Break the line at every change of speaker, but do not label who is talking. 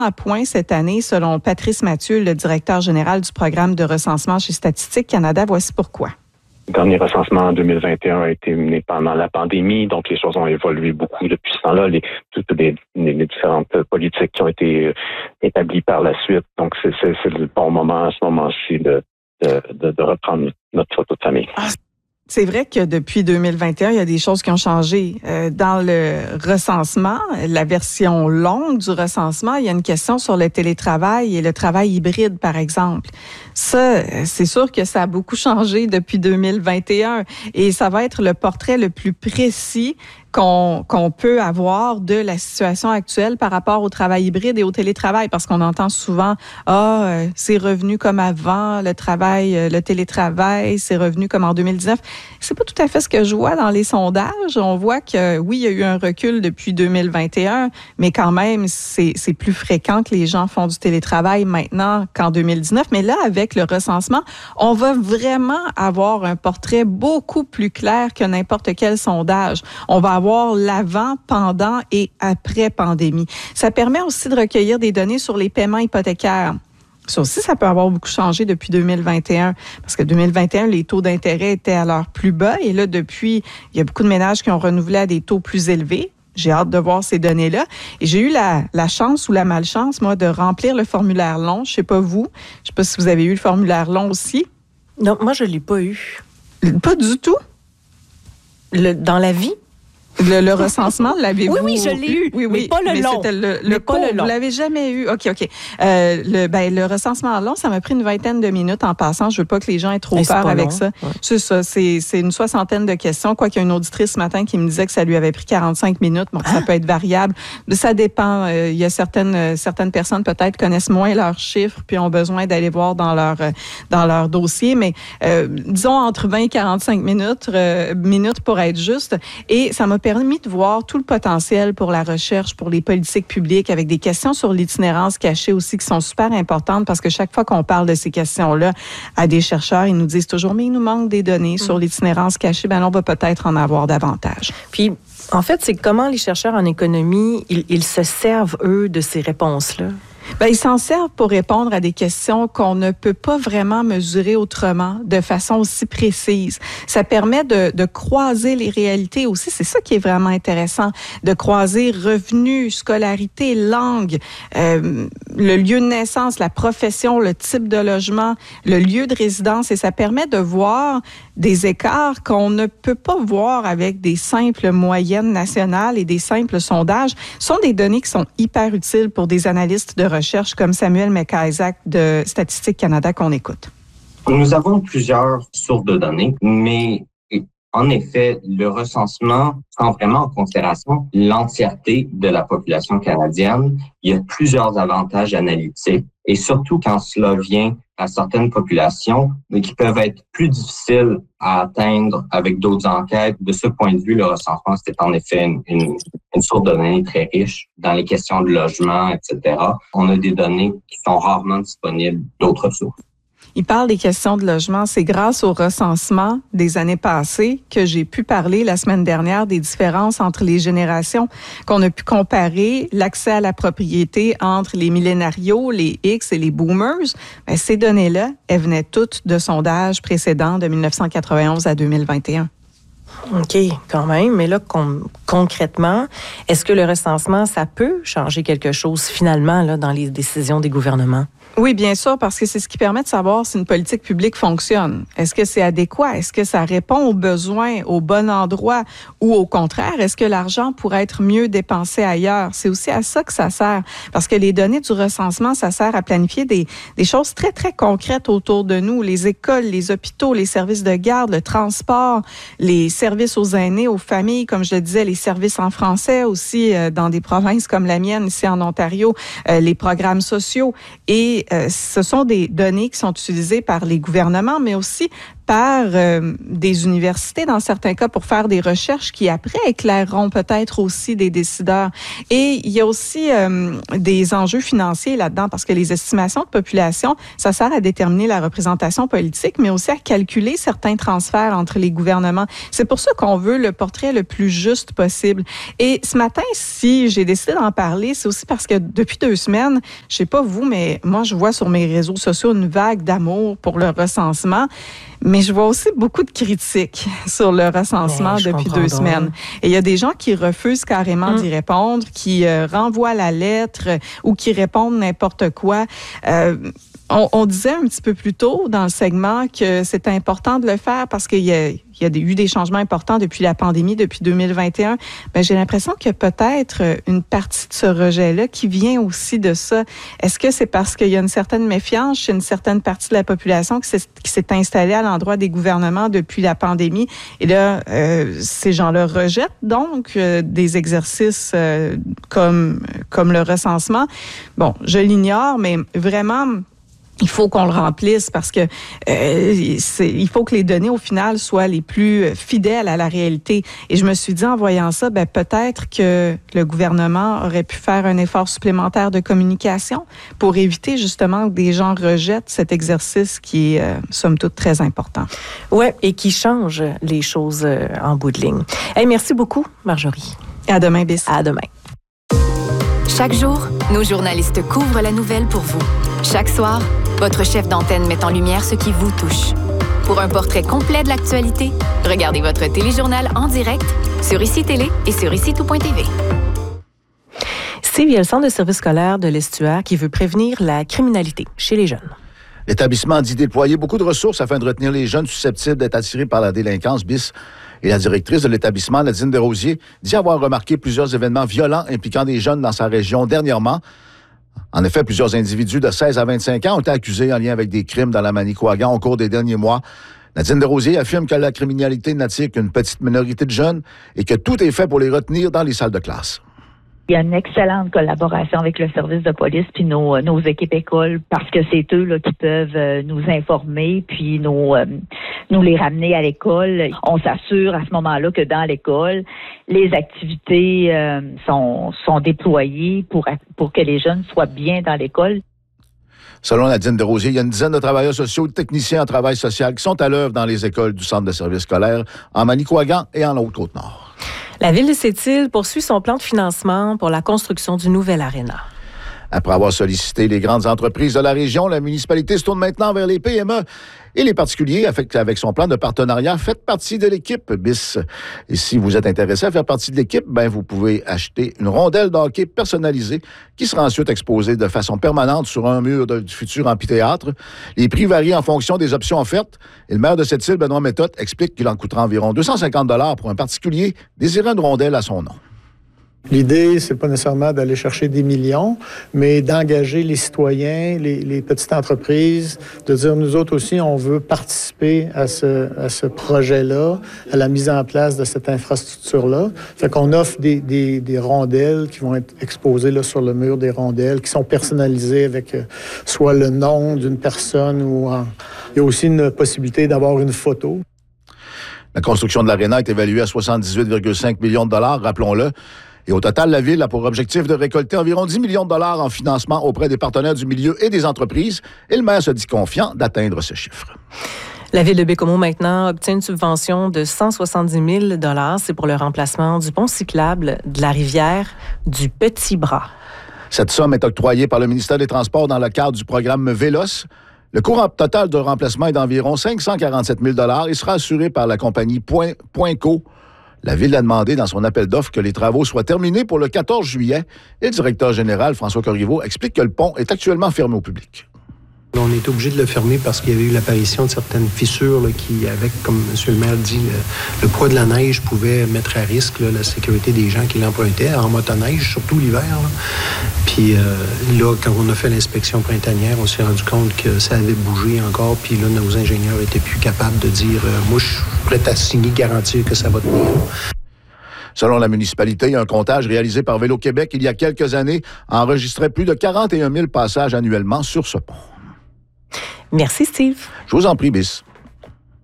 à point cette année, selon Patrice Mathieu, le directeur général du programme de recensement chez Statistique Canada. Voici pourquoi.
Le dernier recensement en 2021 a été mené pendant la pandémie, donc les choses ont évolué beaucoup depuis ce temps-là. Toutes les différentes politiques qui ont été établies par la suite. Donc, c'est le bon moment à ce moment-ci de reprendre notre photo de famille.
C'est vrai que depuis 2021, il y a des choses qui ont changé. Dans le recensement, la version longue du recensement, il y a une question sur le télétravail et le travail hybride, par exemple. Ça, c'est sûr que ça a beaucoup changé depuis 2021 et ça va être le portrait le plus précis qu'on peut avoir de la situation actuelle par rapport au travail hybride et au télétravail, parce qu'on entend souvent c'est revenu comme avant, le télétravail, c'est revenu comme en 2019. C'est pas tout à fait ce que je vois dans les sondages. On voit que oui, il y a eu un recul depuis 2021, mais quand même, c'est plus fréquent que les gens font du télétravail maintenant qu'en 2019. Mais là, avec le recensement, on va vraiment avoir un portrait beaucoup plus clair que n'importe quel sondage. On va avoir l'avant, pendant et après pandémie. Ça permet aussi de recueillir des données sur les paiements hypothécaires. Ça aussi, ça peut avoir beaucoup changé depuis 2021, parce que 2021, les taux d'intérêt étaient à leur plus bas et là, depuis, il y a beaucoup de ménages qui ont renouvelé à des taux plus élevés. J'ai hâte de voir ces données-là. Et j'ai eu la chance ou la malchance, moi, de remplir le formulaire long. Je sais pas vous. Je sais pas si vous avez eu le formulaire long aussi.
Non, moi, je l'ai pas eu.
Pas du tout?
Dans la vie?
Le recensement, l'avez-vous?
Oui, je l'ai eu. Oui, mais pas le long.
C'était le court, vous l'avez jamais eu. OK. Le recensement long, ça m'a pris une vingtaine de minutes en passant. Je veux pas que les gens aient trop peur avec ça. Ouais. C'est ça. C'est une soixantaine de questions. Quoi qu'il y a une auditrice ce matin qui me disait que ça lui avait pris 45 minutes. Bon, ça peut être variable. Ça dépend. Il y a certaines personnes peut-être connaissent moins leurs chiffres puis ont besoin d'aller voir dans leur dossier. Mais disons entre 20 et 45 minutes pour être juste. Et ça m'a permis de voir tout le potentiel pour la recherche, pour les politiques publiques, avec des questions sur l'itinérance cachée aussi qui sont super importantes parce que chaque fois qu'on parle de ces questions-là à des chercheurs, ils nous disent toujours, mais il nous manque des données sur l'itinérance cachée. Ben, on va peut-être en avoir davantage.
Puis, en fait, c'est comment les chercheurs en économie, ils se servent, eux, de ces réponses-là?
Ben, ils s'en servent pour répondre à des questions qu'on ne peut pas vraiment mesurer autrement, de façon aussi précise. Ça permet de croiser les réalités aussi. C'est ça qui est vraiment intéressant, de croiser revenus, scolarité, langue, le lieu de naissance, la profession, le type de logement, le lieu de résidence. Et ça permet de voir des écarts qu'on ne peut pas voir avec des simples moyennes nationales et des simples sondages. Ce sont des données qui sont hyper utiles pour des analystes de recherche comme Samuel McIsaac de Statistique Canada qu'on écoute.
Nous avons plusieurs sources de données, mais en effet, le recensement prend vraiment en considération l'entièreté de la population canadienne. Il y a plusieurs avantages analytiques et surtout quand cela vient à certaines populations, mais qui peuvent être plus difficiles à atteindre avec d'autres enquêtes. De ce point de vue, le recensement, c'est en effet une source de données très riche dans les questions de logement, etc. On a des données qui sont rarement disponibles d'autres sources.
Il parle des questions de logement. C'est grâce au recensement des années passées que j'ai pu parler la semaine dernière des différences entre les générations, qu'on a pu comparer l'accès à la propriété entre les millénarios, les X et les boomers. Bien, ces données-là, elles venaient toutes de sondages précédents de 1991 à 2021.
OK, quand même. Mais là, concrètement, est-ce que le recensement, ça peut changer quelque chose finalement là, dans les décisions des gouvernements?
Oui, bien sûr, parce que c'est ce qui permet de savoir si une politique publique fonctionne. Est-ce que c'est adéquat? Est-ce que ça répond aux besoins au bon endroit? Ou au contraire, est-ce que l'argent pourrait être mieux dépensé ailleurs? C'est aussi à ça que ça sert. Parce que les données du recensement, ça sert à planifier des choses très, très concrètes autour de nous. Les écoles, les hôpitaux, les services de garde, le transport, les services aux aînés, aux familles, comme je le disais, les services en français aussi dans des provinces comme la mienne, ici en Ontario, les programmes sociaux. Et ce sont des données qui sont utilisées par les gouvernements, mais aussi par des universités dans certains cas pour faire des recherches qui après éclaireront peut-être aussi des décideurs. Et il y a aussi des enjeux financiers là-dedans parce que les estimations de population, ça sert à déterminer la représentation politique, mais aussi à calculer certains transferts entre les gouvernements. C'est pour ça qu'on veut le portrait le plus juste possible. Et ce matin, si j'ai décidé d'en parler, c'est aussi parce que depuis 2 semaines, je sais pas vous, mais moi, je vois sur mes réseaux sociaux une vague d'amour pour le recensement. Mais je vois aussi beaucoup de critiques sur le recensement depuis 2 semaines. Et il y a des gens qui refusent carrément d'y répondre, qui renvoient la lettre ou qui répondent n'importe quoi. On disait un petit peu plus tôt dans le segment que c'est important de le faire parce qu'il y a eu des changements importants depuis la pandémie, depuis 2021. Ben, j'ai l'impression qu'il y a peut-être une partie de ce rejet-là qui vient aussi de ça. Est-ce que c'est parce qu'il y a une certaine méfiance chez une certaine partie de la population qui s'est installée à l'endroit des gouvernements depuis la pandémie? Et là, ces gens-là rejettent donc des exercices comme le recensement. Bon, je l'ignore, mais vraiment... Il faut qu'on le remplisse parce que il faut que les données au final soient les plus fidèles à la réalité. Et je me suis dit en voyant ça, ben peut-être que le gouvernement aurait pu faire un effort supplémentaire de communication pour éviter justement que des gens rejettent cet exercice qui est somme toute très important.
Ouais, et qui change les choses en bout de ligne. Hey, merci beaucoup, Marjorie.
À demain, Biss.
À demain.
Chaque jour, nos journalistes couvrent la nouvelle pour vous. Chaque soir, votre chef d'antenne met en lumière ce qui vous touche. Pour un portrait complet de l'actualité, regardez votre téléjournal en direct sur ICI Télé et sur ICI-tout.tv.
Steve, il y a le Centre de services scolaires de l'Estuaire qui veut prévenir la criminalité chez les jeunes.
L'établissement dit déployer beaucoup de ressources afin de retenir les jeunes susceptibles d'être attirés par la délinquance BIS. Et la directrice de l'établissement, Nadine Desrosiers, dit avoir remarqué plusieurs événements violents impliquant des jeunes dans sa région dernièrement. En effet, plusieurs individus de 16 à 25 ans ont été accusés en lien avec des crimes dans la Manicouagan au cours des derniers mois. Nadine Desrosiers affirme que la criminalité n'attire qu'une petite minorité de jeunes et que tout est fait pour les retenir dans les salles de classe.
Il y a une excellente collaboration avec le service de police puis nos équipes écoles parce que c'est eux là, qui peuvent nous informer puis nous les ramener à l'école. On s'assure à ce moment-là que dans l'école, les activités sont déployées pour que les jeunes soient bien dans l'école.
Selon Nadine Desrosiers, il y a une dizaine de travailleurs sociaux et de techniciens en travail social qui sont à l'œuvre dans les écoles du Centre de services scolaires en Manicouagan et en Haute-Côte-Nord.
La Ville de Sept-Îles poursuit son plan de financement pour la construction du nouvel aréna.
Après avoir sollicité les grandes entreprises de la région, la municipalité se tourne maintenant vers les PME et les particuliers avec son plan de partenariat. Faites partie de l'équipe BIS. Et si vous êtes intéressé à faire partie de l'équipe, vous pouvez acheter une rondelle de hockey personnalisée qui sera ensuite exposée de façon permanente sur un mur du futur amphithéâtre. Les prix varient en fonction des options offertes. Et le maire de Sept-Îles, Benoît Méthode, explique qu'il en coûtera environ 250 $ pour un particulier désirant une rondelle à son nom.
L'idée, c'est pas nécessairement d'aller chercher des millions, mais d'engager les citoyens, les petites entreprises, de dire nous autres aussi, on veut participer à ce projet-là, à la mise en place de cette infrastructure-là. Fait qu'on offre des rondelles qui vont être exposées là, sur le mur des rondelles, qui sont personnalisées avec soit le nom d'une personne ou il y a aussi une possibilité d'avoir une photo.
La construction de l'aréna est évaluée à 78,5 millions de $, rappelons-le. Et au total, la Ville a pour objectif de récolter environ 10 millions de $ en financement auprès des partenaires du milieu et des entreprises. Et le maire se dit confiant d'atteindre ce chiffre.
La Ville de Baie-Comeau, maintenant, obtient une subvention de 170 000 $. C'est pour le remplacement du pont cyclable de la rivière du Petit-Bras.
Cette somme est octroyée par le ministère des Transports dans le cadre du programme Vélos. Le coût total de remplacement est d'environ 547 000 $ et sera assuré par la compagnie Poinco. La Ville a demandé dans son appel d'offres que les travaux soient terminés pour le 14 juillet et le directeur général, François Corriveau, explique que le pont est actuellement fermé au public.
On est obligé de le fermer parce qu'il y avait eu l'apparition de certaines fissures là, qui, avec, comme M. le maire dit, le poids de la neige pouvait mettre à risque la sécurité des gens qui l'empruntaient en motoneige, surtout l'hiver. Là. Puis là, quand on a fait l'inspection printanière, on s'est rendu compte que ça avait bougé encore. Puis là, nos ingénieurs étaient plus capables de dire « Moi, je suis prêt à signer, garantir que ça va tenir. »
Selon la municipalité, un comptage réalisé par Vélo-Québec il y a quelques années enregistrait plus de 41 000 passages annuellement sur ce pont.
Merci, Steve.
Je vous en prie, Biss.